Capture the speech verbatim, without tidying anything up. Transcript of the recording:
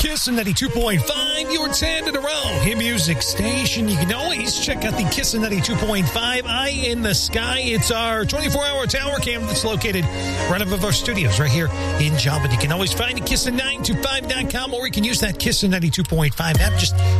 Kiss ninety-two point five, your ten in a row. Hit music station. You can always check out the Kiss ninety-two point five Eye in the Sky. It's our twenty-four hour tower cam that's located right above our studios right here in Jobbik. You can always find it Kiss nine two five dot com, or you can use that Kiss ninety-two point five app. Just